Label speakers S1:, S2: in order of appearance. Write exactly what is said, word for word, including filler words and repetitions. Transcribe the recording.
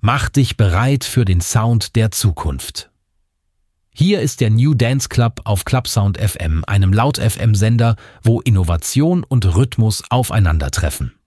S1: Mach dich bereit für den Sound der Zukunft. Hier ist der New Dance Club auf Clubsound F M, einem Laut-F M-Sender, wo Innovation und Rhythmus aufeinandertreffen.